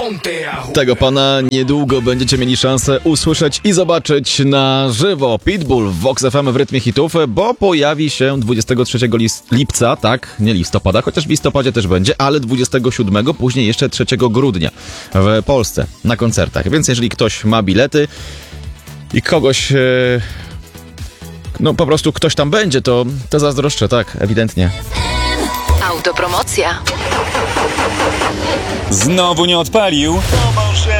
Tego pana niedługo będziecie mieli szansę usłyszeć i zobaczyć na żywo. Pitbull w Vox FM w rytmie hitów, bo pojawi się 23 lipca, tak, nie listopada, chociaż w listopadzie też będzie, ale 27, później jeszcze 3 grudnia w Polsce na koncertach. Więc jeżeli ktoś ma bilety i kogoś... no po prostu ktoś tam będzie, to zazdroszczę, tak, ewidentnie. Autopromocja. Znowu nie odpalił? To może